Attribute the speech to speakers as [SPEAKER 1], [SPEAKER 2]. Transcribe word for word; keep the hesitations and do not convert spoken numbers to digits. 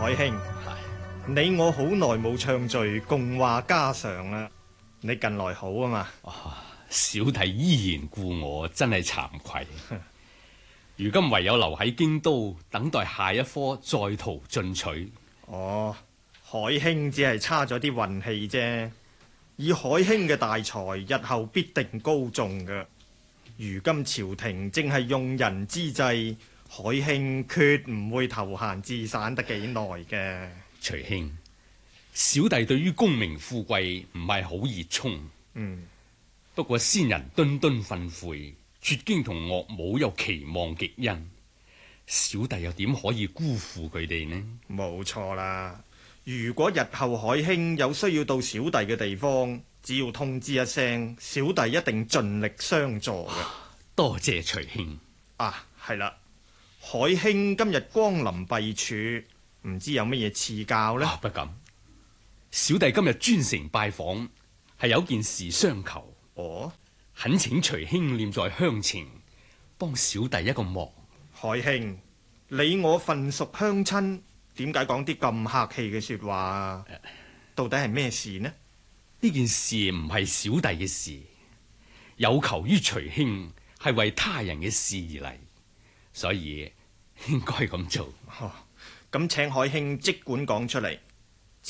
[SPEAKER 1] 海兄，你我好耐冇暢聚共話家常啦。你近來好啊嘛？
[SPEAKER 2] 啊，小弟依然故我，真係慚愧。如今唯有留喺京都，等待下一科再圖進取。
[SPEAKER 1] 哦，海兄只係差咗啲運氣啫。以海兄嘅大才，日後必定高中㗎。如今朝廷正係用人之際，海兄決唔會投閒自散得幾耐嘅。
[SPEAKER 2] 徐兄，小弟對於功名富貴唔係好熱衷。
[SPEAKER 1] 嗯，
[SPEAKER 2] 不過先人敦敦訓誨，絕經同岳母又期望極恩，小弟又點可以辜負佢哋呢？
[SPEAKER 1] 冇錯啦。如果日後海兄有需要到小弟嘅地方，只要通知一聲，小弟一定盡力相助嘅。
[SPEAKER 2] 多謝徐兄。
[SPEAKER 1] 啊，係啦，海兄今日光臨敝處，唔知有乜嘢賜教呢？
[SPEAKER 2] 啊，不敢。小弟今日專程拜訪，係有件事相求。
[SPEAKER 1] 哦，
[SPEAKER 2] 懇請徐兄念在鄉情，幫小弟一個忙。
[SPEAKER 1] 海兄，你我份屬鄉親，點解講啲咁客氣嘅說話啊？到底係咩事呢？
[SPEAKER 2] 呢件事唔係小弟嘅事，有求於徐兄，係為他人嘅事而嚟，所以應該咁做。
[SPEAKER 1] 哦，咁請海兄即管講出嚟，